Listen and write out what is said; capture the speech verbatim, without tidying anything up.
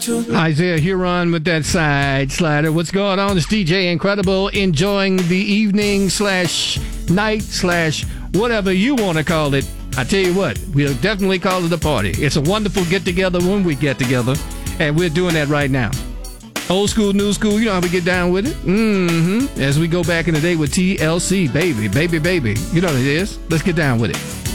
Isaiah Huron with that side slider. What's going on? It's D J Incredible, enjoying the evening slash night slash whatever you want to call it. I tell you what, we'll definitely call it a party. It's a wonderful get together when we get together, and we're doing that right now. Old school, new school, you know how we get down with it? Mm-hmm. As we go back in the day with T L C, baby, baby, baby. You know what it is. Let's get down with it.